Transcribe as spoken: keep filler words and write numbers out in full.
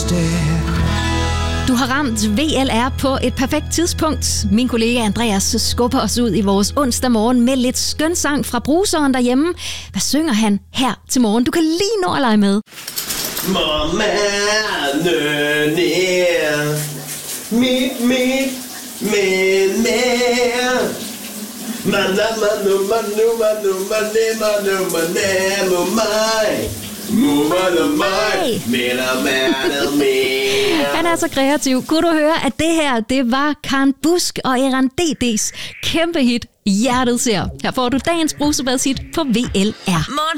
instead. Du har ramt V L R på et perfekt tidspunkt. Min kollega Andreas skubber os ud i vores onsdag morgen med lidt skøn sang fra bruseren derhjemme. Hvad synger han her til morgen? Du kan lige nå at lege med. Mamma, nø, nær. Mit, mit, men, nær. Manna, manu, manu, manu, manu, manu, manu, manu, mig. Han er så kreativ. Kunne du høre, at det her, det var Karen Busk og Eran D D's kæmpe hit Hjertet ser. Her får du dagens brusebadshit på V L R.